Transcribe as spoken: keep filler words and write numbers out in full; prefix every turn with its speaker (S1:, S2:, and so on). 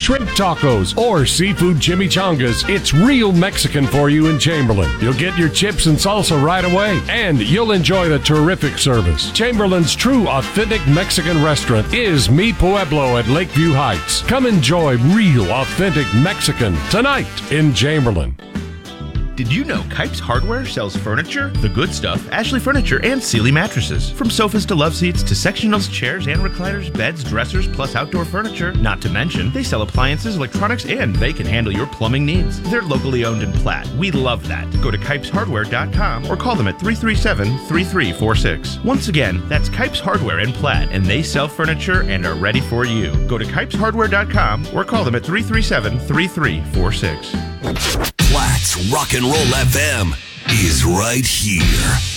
S1: shrimp tacos, or seafood chimichangas, it's real Mexican for you in Chamberlain. You'll get your chips and salsa right away, and you'll enjoy the terrific service. Chamberlain's true authentic Mexican restaurant is Mi Pueblo at Lakeview Heights. Come enjoy real authentic Mexican tonight in Chamberlain.
S2: Did you know Kipes Hardware sells furniture, the good stuff, Ashley Furniture, and Sealy mattresses? From sofas to love seats to sectionals, chairs and recliners, beds, dressers, plus outdoor furniture. Not to mention, they sell appliances, electronics, and they can handle your plumbing needs. They're locally owned in Platt. We love that. Go to kipes hardware dot com or call them at three three seven, three three four six. Once again, that's Kipes Hardware in Platt, and they sell furniture and are ready for you. Go to kipes hardware dot com or call them at three three seven, three three four six.
S3: Platt's Rock and Roll F M is right here.